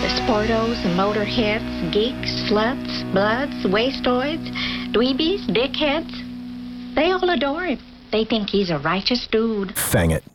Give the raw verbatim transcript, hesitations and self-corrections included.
The sportos, the motorheads, geeks, sluts, bloods, wastoids, dweebies, dickheads, they all adore him. They think he's a righteous dude. Fang it.